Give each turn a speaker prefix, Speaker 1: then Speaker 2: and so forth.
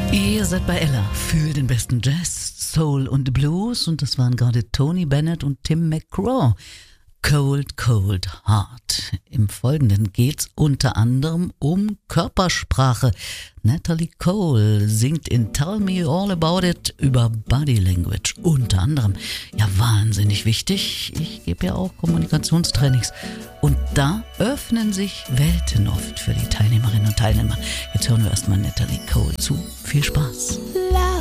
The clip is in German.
Speaker 1: Ihr seid bei Ella für den besten Jazz, Soul und Blues und das waren gerade Tony Bennett und Tim McGraw. Cold, Cold Heart. Im Folgenden geht's unter anderem um Körpersprache. Natalie Cole singt in Tell Me All About It über Body Language. Unter anderem. Ja, wahnsinnig wichtig. Ich gebe ja auch Kommunikationstrainings. Und da öffnen sich Welten oft für die Teilnehmerinnen und Teilnehmer. Jetzt hören wir erstmal Natalie Cole zu. Viel Spaß.